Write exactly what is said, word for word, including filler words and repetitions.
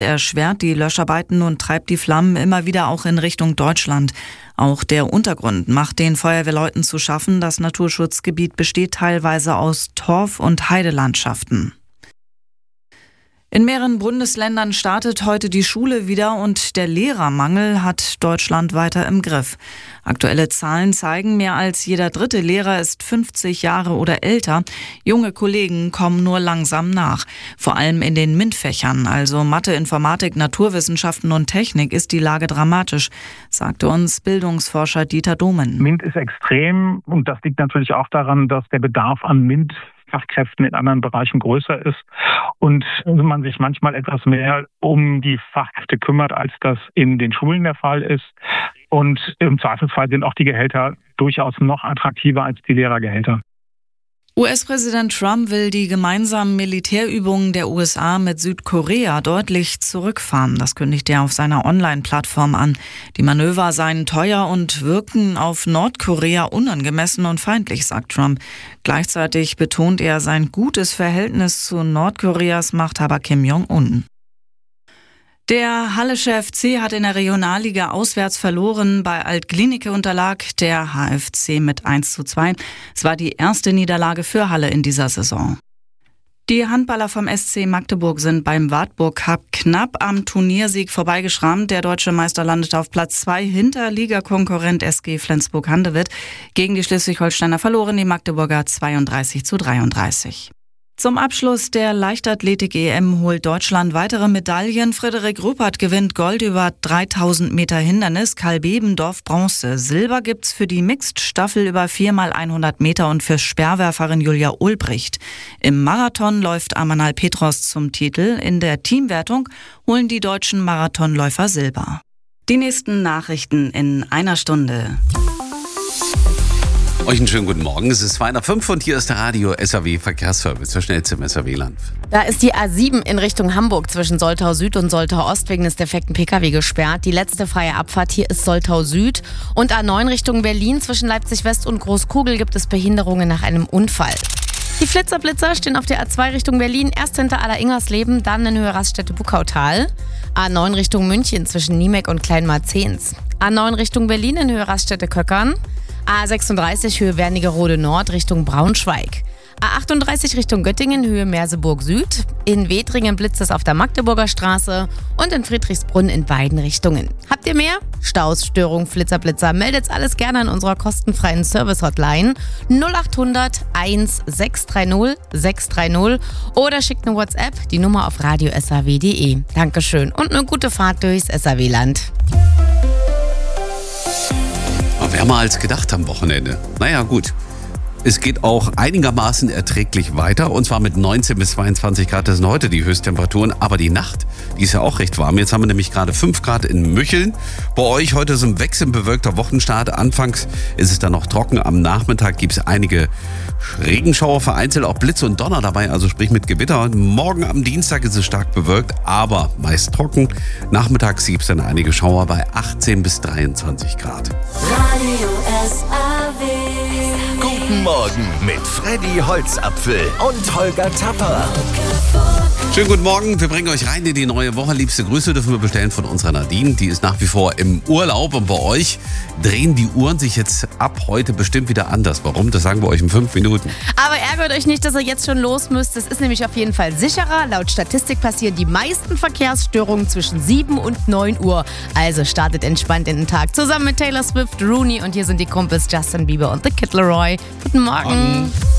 erschwert die Löscharbeiten und treibt die Flammen immer wieder auch in Richtung Deutschland. Auch der Untergrund macht den Feuerwehrleuten zu schaffen. Das Naturschutzgebiet besteht teilweise aus Torf- und Heidelandschaften. In mehreren Bundesländern startet heute die Schule wieder und der Lehrermangel hat Deutschland weiter im Griff. Aktuelle Zahlen zeigen, mehr als jeder dritte Lehrer ist fünfzig Jahre oder älter. Junge Kollegen kommen nur langsam nach. Vor allem in den MINT-Fächern, also Mathe, Informatik, Naturwissenschaften und Technik, ist die Lage dramatisch, sagte uns Bildungsforscher Dieter Domen. MINT ist extrem und das liegt natürlich auch daran, dass der Bedarf an MINT Fachkräften in anderen Bereichen größer ist und man sich manchmal etwas mehr um die Fachkräfte kümmert, als das in den Schulen der Fall ist. Und im Zweifelsfall sind auch die Gehälter durchaus noch attraktiver als die Lehrergehälter. U S-Präsident Trump will die gemeinsamen Militärübungen der U S A mit Südkorea deutlich zurückfahren. Das kündigt er auf seiner Online-Plattform an. Die Manöver seien teuer und wirken auf Nordkorea unangemessen und feindlich, sagt Trump. Gleichzeitig betont er sein gutes Verhältnis zu Nordkoreas Machthaber Kim Jong-un. Der Hallische F C hat in der Regionalliga auswärts verloren. Bei Alt-Glienicke unterlag der H F C mit eins zu zwei. Es war die erste Niederlage für Halle in dieser Saison. Die Handballer vom S C Magdeburg sind beim Wartburg Cup knapp am Turniersieg vorbeigeschrammt. Der deutsche Meister landete auf Platz zwei hinter Ligakonkurrent S G Flensburg-Handewitt. Gegen die Schleswig-Holsteiner verloren die Magdeburger zweiunddreißig zu dreiunddreißig. Zum Abschluss der Leichtathletik-E M holt Deutschland weitere Medaillen. Frederik Ruppert gewinnt Gold über dreitausend Meter Hindernis, Karl Bebendorf Bronze. Silber gibt's für die Mixed-Staffel über vier mal hundert Meter und für Speerwerferin Julia Ulbricht. Im Marathon läuft Amanal Petros zum Titel. In der Teamwertung holen die deutschen Marathonläufer Silber. Die nächsten Nachrichten in einer Stunde. Euch einen schönen guten Morgen. Es ist zwei nach fünf und hier ist der Radio S A W Verkehrsservice, der schnellste im S A W-Land. Da ist die A sieben in Richtung Hamburg zwischen Soltau Süd und Soltau Ost wegen des defekten P K W gesperrt. Die letzte freie Abfahrt hier ist Soltau Süd. Und A neun Richtung Berlin zwischen Leipzig West und Großkugel gibt es Behinderungen nach einem Unfall. Die Flitzerblitzer stehen auf der A zwei Richtung Berlin, erst hinter Aller-Ingersleben, dann in Höhe Raststätte Buckautal. A neun Richtung München zwischen Niemek und Kleinmarzens. A neun Richtung Berlin in Höhe Raststätte Köckern. A sechsunddreißig Höhe Wernigerode Nord Richtung Braunschweig. A achtunddreißig Richtung Göttingen Höhe Merseburg Süd. In Wedringen blitzt es auf der Magdeburger Straße und in Friedrichsbrunn in beiden Richtungen. Habt ihr mehr? Staus, Störung, Flitzerblitzer? Meldet's alles gerne an unserer kostenfreien Service-Hotline null achthundert eins sechs drei null sechs drei null oder schickt eine WhatsApp, die Nummer auf radio s a w punkt d e. Dankeschön und eine gute Fahrt durchs S A W-Land. Wärmer als gedacht am Wochenende. Naja, gut. Es geht auch einigermaßen erträglich weiter und zwar mit neunzehn bis zweiundzwanzig Grad. Das sind heute die Höchsttemperaturen, aber die Nacht, die ist ja auch recht warm. Jetzt haben wir nämlich gerade fünf Grad in Mücheln. Bei euch heute ist ein wechselnd bewölkter Wochenstart. Anfangs ist es dann noch trocken. Am Nachmittag gibt es einige Regenschauer, vereinzelt auch Blitze und Donner dabei, also sprich mit Gewitter. Morgen am Dienstag ist es stark bewölkt, aber meist trocken. Nachmittags gibt es dann einige Schauer bei achtzehn bis dreiundzwanzig Grad. Radio S A W. Guten Morgen mit Freddy Holzapfel und Holger Tapper. Schönen guten Morgen, wir bringen euch rein in die neue Woche. Liebste Grüße dürfen wir bestellen von unserer Nadine. Die ist nach wie vor im Urlaub und bei euch drehen die Uhren sich jetzt ab heute bestimmt wieder anders. Warum? Das sagen wir euch in fünf Minuten. Aber ärgert euch nicht, dass ihr jetzt schon los müsst. Es ist nämlich auf jeden Fall sicherer. Laut Statistik passieren die meisten Verkehrsstörungen zwischen sieben und neun Uhr. Also startet entspannt in den Tag. Zusammen mit Taylor Swift, Rooney und hier sind die Kumpels Justin Bieber und The Kid Laroi. Guten Morgen. Morgen.